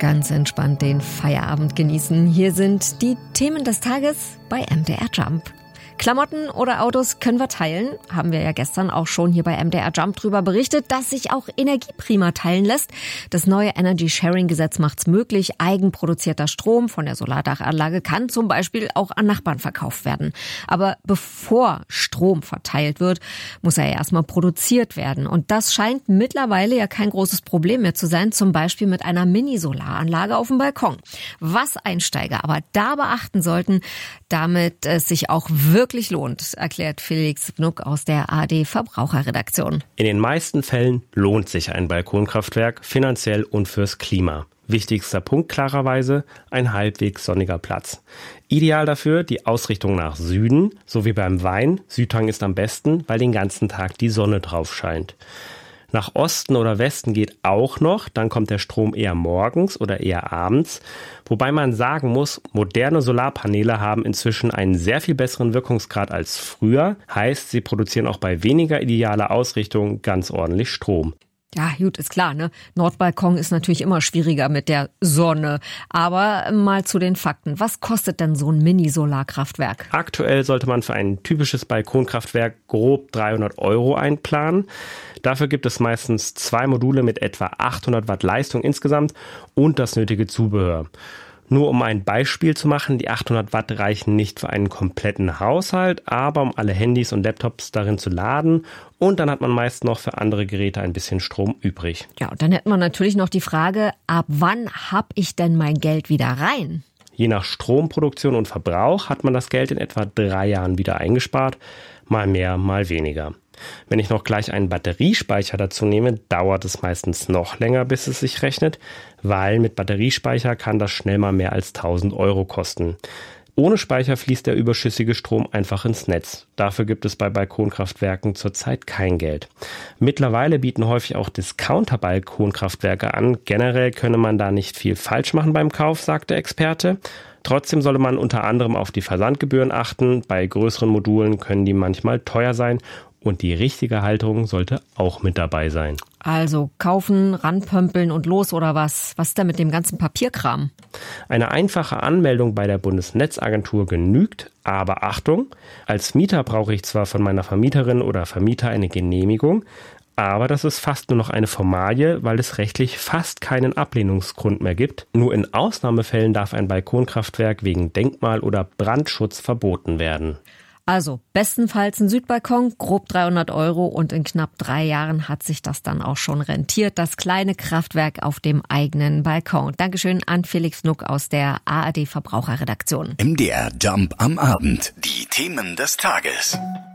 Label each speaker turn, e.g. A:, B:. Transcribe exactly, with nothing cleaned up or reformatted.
A: ganz entspannt den Feierabend genießen. Hier sind die Themen des Tages bei M D R Jump. Klamotten oder Autos können wir teilen. Haben wir ja gestern auch schon hier bei M D R Jump drüber berichtet, dass sich auch Energie prima teilen lässt. Das neue Energy Sharing Gesetz macht's möglich. Eigenproduzierter Strom von der Solardachanlage kann zum Beispiel auch an Nachbarn verkauft werden. Aber bevor Strom verteilt wird, muss er ja erstmal produziert werden. Und das scheint mittlerweile ja kein großes Problem mehr zu sein. Zum Beispiel mit einer Mini-Solaranlage auf dem Balkon. Was Einsteiger aber da beachten sollten, damit es sich auch wirklich lohnt, erklärt Felix Gnuck aus der A R D Verbraucherredaktion.
B: In den meisten Fällen lohnt sich ein Balkonkraftwerk finanziell und fürs Klima. Wichtigster Punkt klarerweise, ein halbwegs sonniger Platz. Ideal dafür die Ausrichtung nach Süden, so wie beim Wein. Südhang ist am besten, weil den ganzen Tag die Sonne drauf scheint. Nach Osten oder Westen geht auch noch, dann kommt der Strom eher morgens oder eher abends. Wobei man sagen muss, moderne Solarpaneele haben inzwischen einen sehr viel besseren Wirkungsgrad als früher. Heißt, sie produzieren auch bei weniger idealer Ausrichtung ganz ordentlich Strom.
A: Ja, gut, ist klar, ne? Nordbalkon ist natürlich immer schwieriger mit der Sonne. Aber mal zu den Fakten. Was kostet denn so ein Mini-Solarkraftwerk?
B: Aktuell sollte man für ein typisches Balkonkraftwerk grob dreihundert Euro einplanen. Dafür gibt es meistens zwei Module mit etwa achthundert Watt Leistung insgesamt und das nötige Zubehör. Nur um ein Beispiel zu machen, die achthundert Watt reichen nicht für einen kompletten Haushalt, aber um alle Handys und Laptops darin zu laden. Und dann hat man meist noch für andere Geräte ein bisschen Strom übrig.
A: Ja, und dann hätten wir natürlich noch die Frage, ab wann hab ich denn mein Geld wieder rein?
B: Je nach Stromproduktion und Verbrauch hat man das Geld in etwa drei Jahren wieder eingespart, mal mehr, mal weniger. Wenn ich noch gleich einen Batteriespeicher dazu nehme, dauert es meistens noch länger, bis es sich rechnet, weil mit Batteriespeicher kann das schnell mal mehr als tausend Euro kosten. Ohne Speicher fließt der überschüssige Strom einfach ins Netz. Dafür gibt es bei Balkonkraftwerken zurzeit kein Geld. Mittlerweile bieten häufig auch Discounter-Balkonkraftwerke an. Generell könne man da nicht viel falsch machen beim Kauf, sagt der Experte. Trotzdem solle man unter anderem auf die Versandgebühren achten. Bei größeren Modulen können die manchmal teuer sein. Und die richtige Halterung sollte auch mit dabei sein.
A: Also kaufen, ranpömpeln und los oder was? Was ist denn mit dem ganzen Papierkram?
B: Eine einfache Anmeldung bei der Bundesnetzagentur genügt, aber Achtung, als Mieter brauche ich zwar von meiner Vermieterin oder Vermieter eine Genehmigung, aber das ist fast nur noch eine Formalie, weil es rechtlich fast keinen Ablehnungsgrund mehr gibt. Nur in Ausnahmefällen darf ein Balkonkraftwerk wegen Denkmal- oder Brandschutz verboten werden.
A: Also bestenfalls ein Südbalkon, grob dreihundert Euro und in knapp drei Jahren hat sich das dann auch schon rentiert. Das kleine Kraftwerk auf dem eigenen Balkon. Dankeschön an Felix Gnuck aus der A R D Verbraucherredaktion.
C: M D R Jump am Abend. Die Themen des Tages.